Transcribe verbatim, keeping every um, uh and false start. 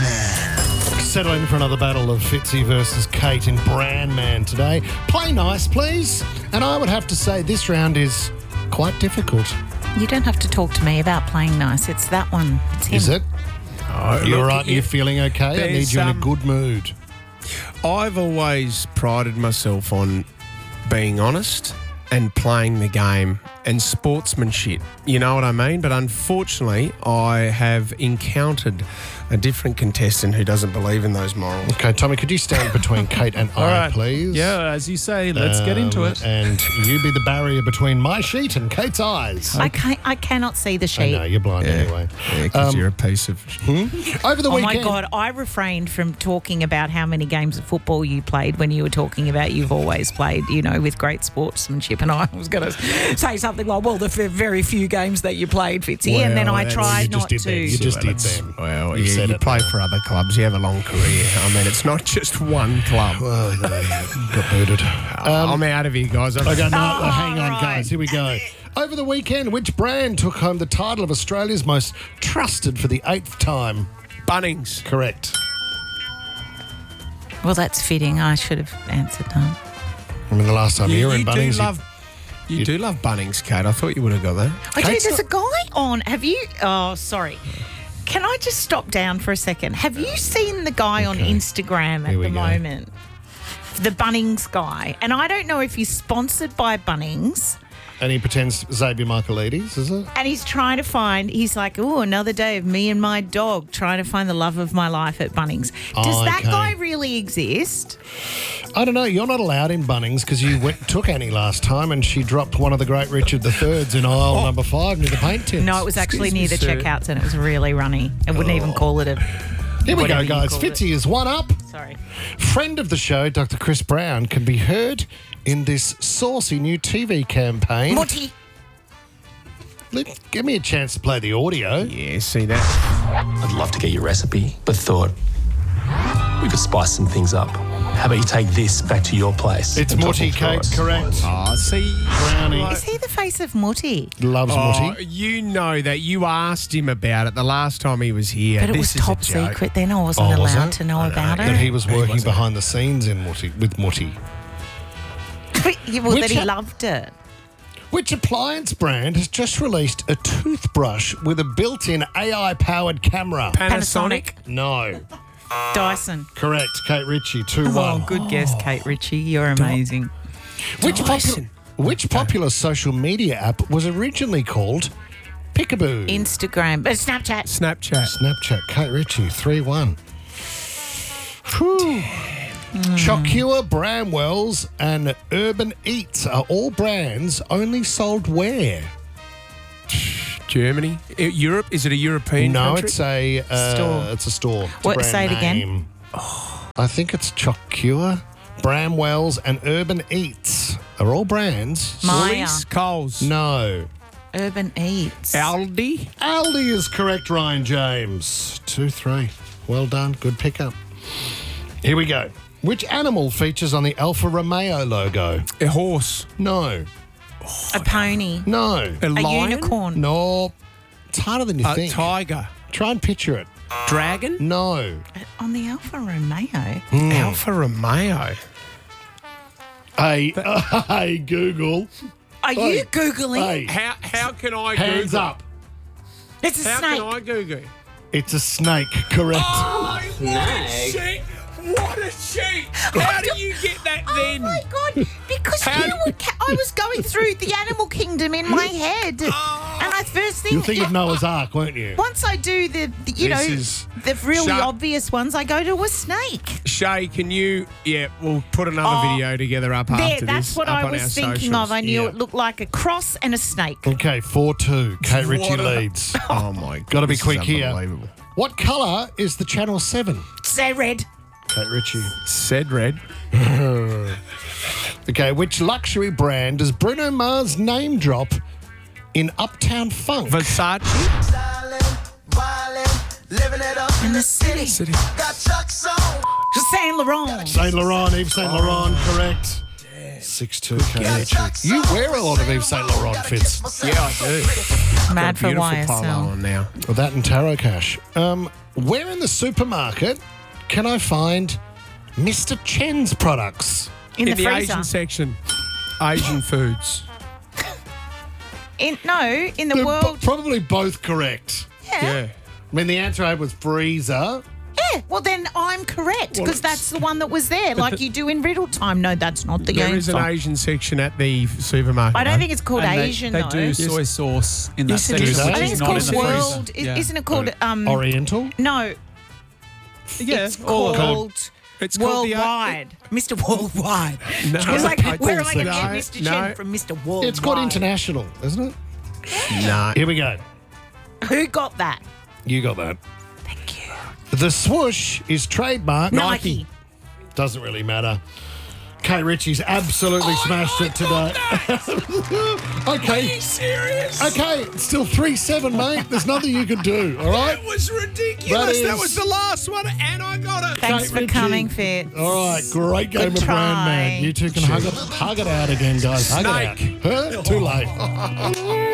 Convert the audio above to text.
Man. Settling for another battle of Fitzy versus Kate in Brand Man today. Play nice, please. And I would have to say this round is quite difficult. You don't have to talk to me about playing nice. It's that one. It's him. Is it? Oh, You're look, right. you- You're feeling okay. I need there's, you in a um, good mood. I've always prided myself on being honest and playing the game and sportsmanship. You know what I mean? But unfortunately, I have encountered a different contestant who doesn't believe in those morals. Okay, Tommy, could you stand between Kate and All I, right. please? Yeah, as you say, let's get into Um, it. And you be the barrier between my sheet and Kate's eyes. I, can't, I cannot see the I sheet. know, you're blind anyway. Yeah, because Um, you're a piece of... Over the Oh weekend. my God, I refrained from talking about how many games of football you played when you were talking about you've always played, you know, with great sportsmanship. And I was going to say something like, well, the f- very few games that you played, Fitzy. and then Well, I that's- tried you just not did to. that. You just did That's- them. Well, You you, said you it play now. for other clubs. You have a long career. I mean, it's not just one club. Oh, no, you got booted. I'm out of here, guys. I've Okay, no, Oh, hang on, right. guys. Here we go. Over the weekend, which brand took home the title of Australia's most trusted for the eighth time? Bunnings. Correct. Well, that's fitting. I should have answered that. I mean, the last time you, You, were in you Bunnings, do love... You, you- do love Bunnings, Kate. I thought you would have got that. I do. Kate's There's a guy on. Have you? Oh, sorry. Can I just stop down for a second? Have you seen the guy on Okay. Instagram at Here we the go. moment? The Bunnings guy. And I don't know if he's sponsored by Bunnings. and he pretends Xavier Michaelides, is it? And he's trying to find, he's like, oh, another day of me and my dog trying to find the love of my life at Bunnings. Does Oh, that okay. guy really exist? I don't know. You're not allowed in Bunnings because you went, took Annie last time and she dropped one of the great Richard the Thirds in aisle number five near the paint tins. No, it was actually Excuse near me, the sir. checkouts and it was really runny. I wouldn't even call it a... Here we go, whatever you guys. called it. Fitzy is one up. Sorry. Friend of the show, Doctor Chris Brown, can be heard in this saucy new T V campaign. Morty. Let- Give me a chance to play the audio. Yeah, see that? I'd love to get your recipe, but thought we could spice some things up. How about you take this back to your place? It's and Morty topple Kate, for us? correct. Oh, see... Brownie. Is he the face of Morty? Loves Oh, Morty. you know that. You asked him about it the last time he was here. But it this was is top a joke. secret then. I wasn't Oh, was allowed it? to know I about That it. he was working wasn't. behind the scenes in Morty with Morty. Yeah, well, Which that he ha- loved it. Which appliance brand has just released a toothbrush with a built-in A I-powered camera? Panasonic. No. Dyson. Correct. Kate Ritchie, two one. Oh, good guess, Kate Ritchie. You're amazing. Which, popu- Dyson. which popular social media app was originally called Peekaboo? Instagram. Uh, Snapchat. Snapchat. Snapchat. Kate Ritchie, three one. Whew. Chocua, Bramwells, and Urban Eats are all brands only sold where? Germany. Uh, Europe. Is it a European No, country? it's a uh, Store. It's a store. It's a What- brand say it again? name. I think it's Chocua, Bramwells, and Urban Eats are all brands. Maya. Woolies, Coles. No. Urban Eats. Aldi. Aldi is correct, Ryan James. Two, three. Well done. Good pickup. Here we go. Which animal features on the Alfa Romeo logo? A horse. No. A pony. No. A, A lion. unicorn. No. It's harder than you A think. tiger. Try and picture it. Dragon. No. On the Alfa Romeo. Alfa Romeo. Hey, hey, Google. Are Hey. you Googling? Hey, How how can I hands Google? up. It's a How snake. can I Google? It's a snake, correct. Oh, what a cheat! What a cheat! How do you get that then? Oh my God! Because How- you were, ca- I was going through the animal kingdom in my head, and I first think You'll think of Noah's Ark, won't you? once I do the, the you This know, is- the really Shut- obvious ones, I go to a snake. Shay, can you? Yeah, we'll put another Oh, video together up There, after that's this. what up I on was our thinking socials. of. I knew Yeah. it looked like a cross and a snake. Okay, four two. Kate Ritchie What a- leads. Oh my god! Gotta be this is quick here. unbelievable. What colour is the Channel seven? Say red. Kate Ritchie. Said red. Okay, which luxury brand does Bruno Mars name drop in Uptown Funk? Versace. In the city. City. Saint Laurent. Saint Laurent, Yves Saint Laurent, correct. six two K. You wear a lot of Yves Saint Laurent, Fitz. Yeah, I do. Mad for Beautiful Y S polo L. on now. Well, that and Tarot Cash. Um, where in the supermarket can I find Mister Chen's products? In, In the, the freezer. Asian section, Asian foods. In, no, in the They're bo- world. probably both correct. Yeah. Yeah. I mean, the answer I had was freezer. Yeah, well then I'm correct Well, because that's the one that was there, like you do in riddle time. No, that's not the There is answer. an Asian section at the supermarket. I don't though. think it's called And they- Asian they, though. do soy sauce in that Yes, it section, is. Do which they? I think is it's not in called the freezer. World. Yeah. Isn't it called um? Oriental? No, Yeah, it's all of them. called. It's called the- Worldwide, Mister Worldwide. No, It's like, I where am think I going to so. get Mister No. Chen from Mister Worldwide? It's called international, isn't it? No. Here we go. Who got that? You got that. Thank you. The swoosh is trademark. Nike. Doesn't really matter. Kate Ritchie's absolutely smashed it today. Okay. Serious? Okay, it's still three seven, mate. There's nothing you can do, all right? That was ridiculous. That That, is- was the last one, and I got it. Thanks Kate for Ritchie. coming, Fitz. All right, great game Good of Brand try. Man. You two can hug it, hug it out again, guys. Hug Snake. it out. Huh? Too late.